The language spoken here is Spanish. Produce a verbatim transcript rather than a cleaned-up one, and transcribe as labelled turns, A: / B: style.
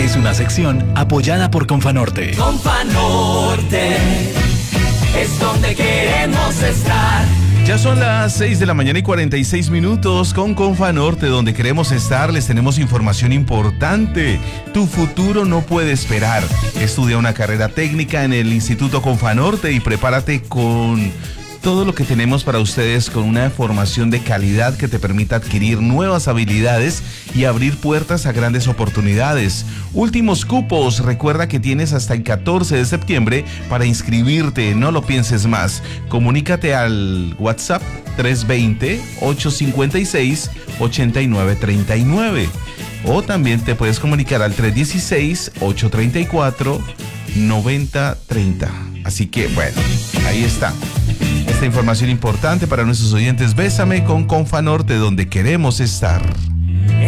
A: es una sección apoyada por Confanorte.
B: Confanorte es donde queremos estar.
C: Ya son las seis de la mañana y cuarenta y seis minutos con Confanorte, donde queremos estar. Les tenemos información importante. Tu futuro no puede esperar. Estudia una carrera técnica en el Instituto Confanorte y prepárate con todo lo que tenemos para ustedes, con una formación de calidad que te permita adquirir nuevas habilidades y abrir puertas a grandes oportunidades. Últimos cupos, recuerda que tienes hasta el catorce de septiembre para inscribirte, no lo pienses más. Comunícate al WhatsApp tres dos cero, ocho cinco seis, ocho nueve tres nueve o también te puedes comunicar al tres uno seis, ocho tres cuatro, nueve cero tres cero. Así que bueno, ahí está. Esta información importante para nuestros oyentes. Bésame con Confanorte, donde queremos estar.